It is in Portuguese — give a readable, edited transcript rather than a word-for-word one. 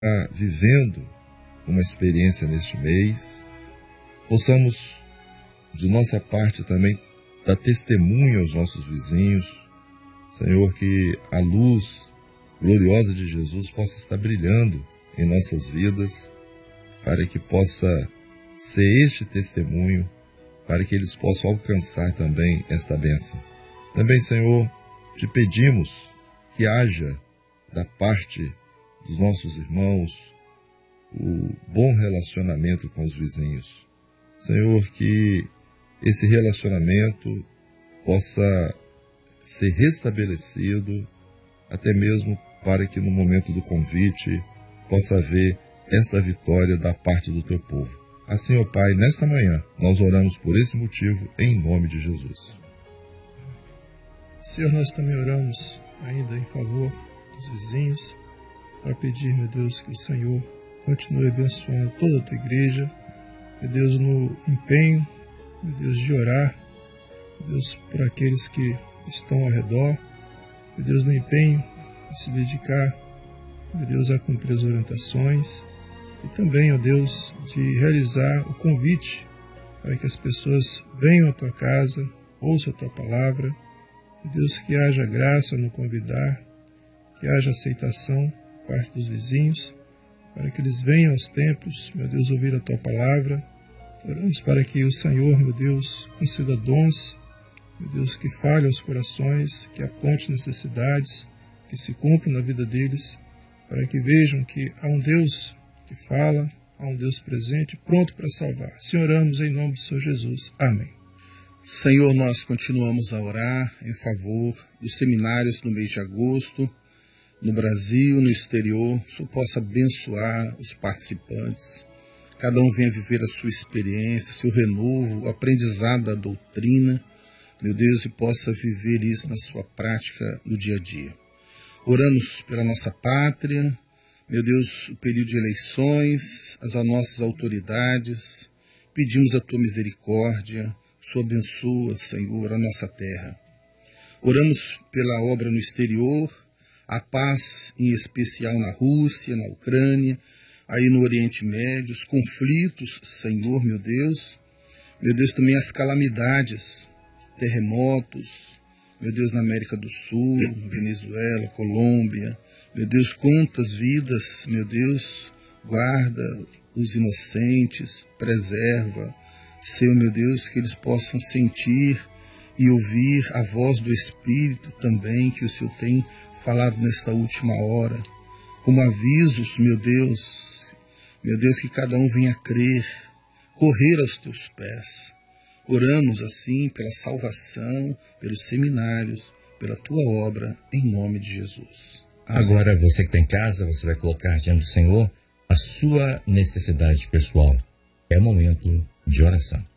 está vivendo uma experiência neste mês, possamos, de nossa parte também, dar testemunho aos nossos vizinhos, Senhor, que a luz gloriosa de Jesus possa estar brilhando em nossas vidas, para que possa ser este testemunho, para que eles possam alcançar também esta bênção. Também, Senhor, te pedimos que haja da parte dos nossos irmãos o bom relacionamento com os vizinhos. Senhor, que esse relacionamento possa ser restabelecido, até mesmo para que no momento do convite possa haver esta vitória da parte do teu povo. Assim, ó Pai, nesta manhã, nós oramos por esse motivo, em nome de Jesus. Senhor, nós também oramos ainda em favor dos vizinhos, para pedir, meu Deus, que o Senhor continue abençoando toda a tua igreja, meu Deus, no empenho, meu Deus, de orar, meu Deus, por aqueles que estão ao redor, meu Deus, no empenho de se dedicar, meu Deus, a cumprir as orientações e também, ó Deus, de realizar o convite para que as pessoas venham à tua casa, ouçam a tua palavra, meu Deus, que haja graça no convidar, que haja aceitação por parte dos vizinhos, para que eles venham aos templos, meu Deus, ouvir a tua palavra. Oramos para que o Senhor, meu Deus, conceda dons, meu Deus, que fale aos corações, que aponte necessidades, que se cumpram na vida deles, para que vejam que há um Deus que fala, há um Deus presente, pronto para salvar. Assim oramos em nome do Senhor Jesus. Amém. Senhor, nós continuamos a orar em favor dos seminários no mês de agosto, no Brasil, no exterior. O Senhor possa abençoar os participantes. Cada um venha viver a sua experiência, o seu renovo, o aprendizado da doutrina, meu Deus, e possa viver isso na sua prática no dia a dia. Oramos pela nossa pátria, meu Deus, o período de eleições, as nossas autoridades, pedimos a tua misericórdia, o Senhor abençoa, Senhor, a nossa terra. Oramos pela obra no exterior, a paz em especial na Rússia, na Ucrânia, aí no Oriente Médio, os conflitos, Senhor, meu Deus também as calamidades, terremotos, meu Deus, na América do Sul, Venezuela, Colômbia, meu Deus, quantas vidas, meu Deus, guarda os inocentes, preserva, Senhor, meu Deus, que eles possam sentir e ouvir a voz do Espírito também, que o Senhor tem falado nesta última hora, como avisos, meu Deus, que cada um venha crer, correr aos teus pés. Oramos assim pela salvação, pelos seminários, pela tua obra, em nome de Jesus. Amém. Agora, você que está em casa, você vai colocar diante do Senhor a sua necessidade pessoal. É momento de oração.